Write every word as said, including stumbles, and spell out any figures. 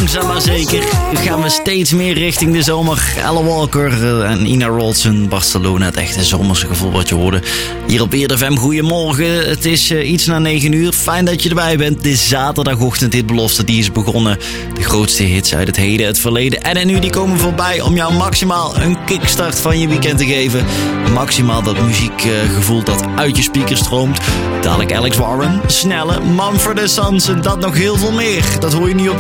langzaam maar zeker gaan we steeds meer richting de zomer. Alan Walker en Ina Rolson, Barcelona. Het echte zomerse gevoel wat je hoorde. Hier op Weerde F M, goedemorgen. Het is uh, iets na negen uur. Fijn dat je erbij bent. Dit zaterdagochtend, dit belofte, die is begonnen. De grootste hits uit het heden, het verleden en en nu, die komen voorbij om jou maximaal een kickstart van je weekend te geven. Maximaal dat muziekgevoel uh, dat uit je speakers stroomt. Dadelijk Alex Warren, Snelle, Mumford and Sons en dat nog heel veel meer. Dat hoor je nu op